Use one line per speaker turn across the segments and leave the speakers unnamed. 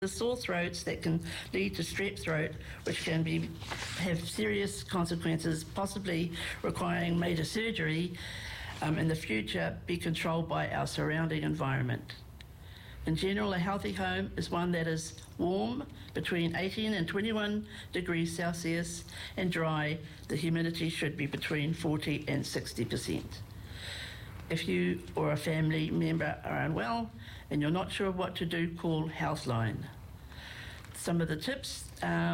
The sore throats that can lead to strep throat, which can have serious consequences, possibly requiring major surgery in the future, be controlled by our surrounding environment. In general, a healthy home is one that is warm, between 18 and 21 degrees Celsius, and dry. The humidity should be between 40 and 60%. If you or a family member are unwell and you're not sure what to do, call Healthline. Some of the tips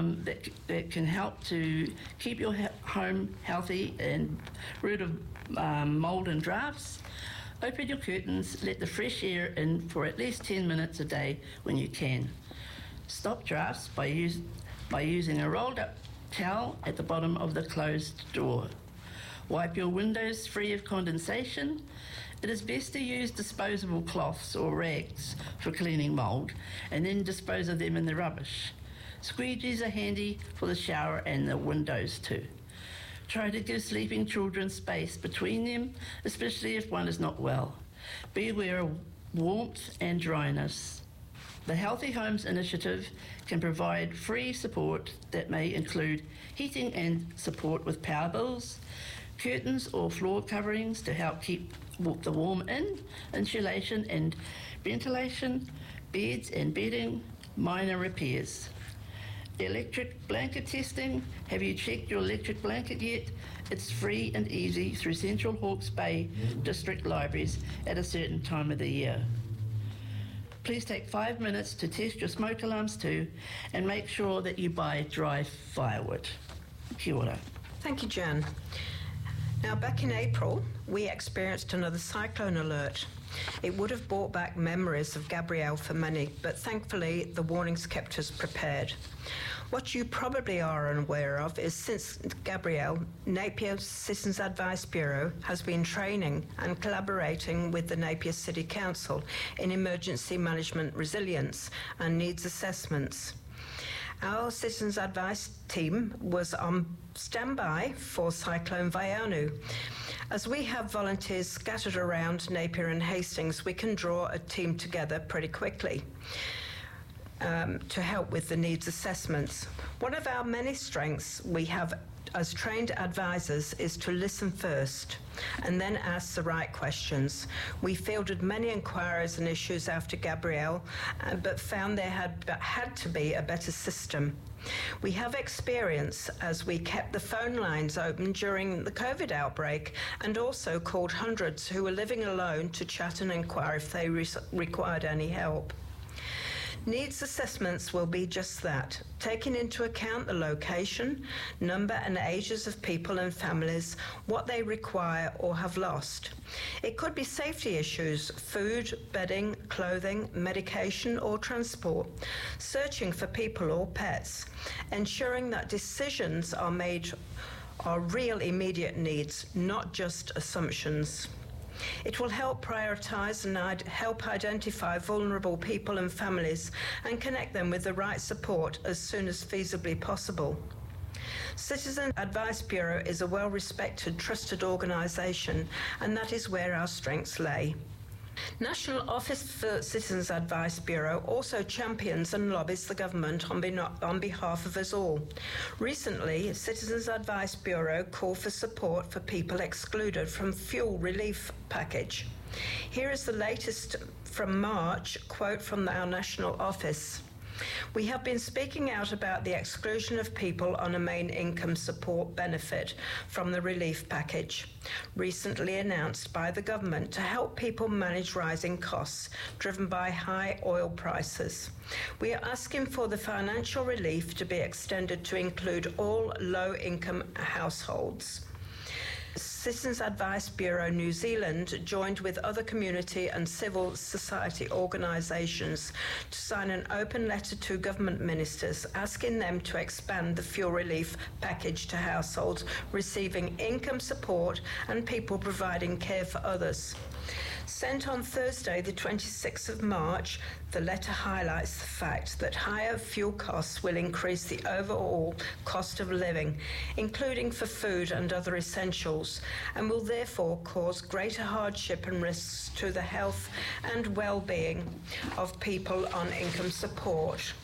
that can help to keep your home healthy and rid of mold and drafts: open your curtains, let the fresh air in for at least 10 minutes a day when you can. Stop drafts by using a rolled up towel at the bottom of the closed door. Wipe your windows free of condensation. It is best to use disposable cloths or rags for cleaning mould and then dispose of them in the rubbish. Squeegees are handy for the shower and the windows too. Try to give sleeping children space between them, especially if one is not well. Be aware of warmth and dryness. The Healthy Homes Initiative can provide free support that may include heating and support with power bills, curtains or floor coverings to help keep the warm in, insulation and ventilation, beds and bedding, minor repairs. Electric blanket testing. Have you checked your electric blanket yet? It's free and easy through Central Hawke's Bay District Libraries at a certain time of the year. Please take 5 minutes to test your smoke alarms too, and make sure that you buy dry firewood. Kia ora.
Thank you, Jan. Now, back in April, we experienced another cyclone alert. It would have brought back memories of Gabrielle for many, but thankfully the warnings kept us prepared. What you probably are unaware of is since Gabrielle, Napier Citizens Advice Bureau has been training and collaborating with the Napier City Council in emergency management resilience and needs assessments. Our Citizens Advice team was on standby for Cyclone Vaianu. As we have volunteers scattered around Napier and Hastings, we can draw a team together pretty quickly to help with the needs assessments. One of our many strengths we have as trained advisors is to listen first and then ask the right questions. We fielded many inquiries and issues after Gabrielle, but found there had to be a better system. We have experience as we kept the phone lines open during the COVID outbreak and also called hundreds who were living alone to chat and inquire if they required any help. Needs assessments will be just that, taking into account the location, number and ages of people and families, what they require or have lost. It could be safety issues, food, bedding, clothing, medication or transport, searching for people or pets, ensuring that decisions are made are real immediate needs, not just assumptions. It will help prioritise and help identify vulnerable people and families and connect them with the right support as soon as feasibly possible. Citizen Advice Bureau is a well-respected, trusted organisation, and that is where our strengths lay. National Office for Citizens Advice Bureau also champions and lobbies the government on behalf of us all. Recently, Citizens Advice Bureau called for support for people excluded from fuel relief package. Here is the latest from March, quote from our National Office. We have been speaking out about the exclusion of people on a main income support benefit from the relief package, recently announced by the government to help people manage rising costs driven by high oil prices. We are asking for the financial relief to be extended to include all low-income households. Citizens Advice Bureau New Zealand joined with other community and civil society organisations to sign an open letter to government ministers asking them to expand the fuel relief package to households receiving income support and people providing care for others. Sent on Thursday, the 26th of March, the letter highlights the fact that higher fuel costs will increase the overall cost of living, including for food and other essentials, and will therefore cause greater hardship and risks to the health and well-being of people on income support.